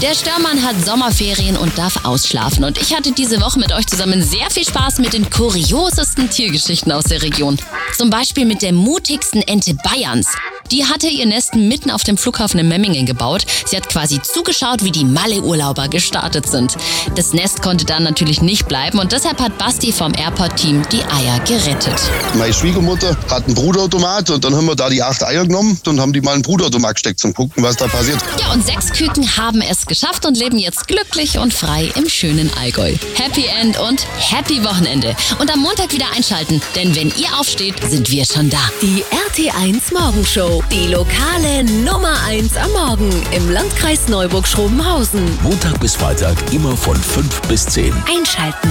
Der Störmann hat Sommerferien und darf ausschlafen. Und ich hatte diese Woche mit euch zusammen sehr viel Spaß mit den kuriosesten Tiergeschichten aus der Region. Zum Beispiel mit der mutigsten Ente Bayerns. Die hatte ihr Nest mitten auf dem Flughafen in Memmingen gebaut. Sie hat quasi zugeschaut, wie die Malle-Urlauber gestartet sind. Das Nest konnte dann natürlich nicht bleiben und deshalb hat Basti vom Airport-Team die Eier gerettet. Meine Schwiegermutter hat einen Brutautomat und dann haben wir da die 8 Eier genommen und haben die mal in den Brutautomat gesteckt zum gucken, was da passiert. Ja, und 6 Küken haben es geschafft und leben jetzt glücklich und frei im schönen Allgäu. Happy End und Happy Wochenende. Und am Montag wieder einschalten, denn wenn ihr aufsteht, sind wir schon da. Die RT1 Morgenshow. Die lokale Nummer 1 am Morgen im Landkreis Neuburg-Schrobenhausen. Montag bis Freitag immer von 5 bis 10. Einschalten.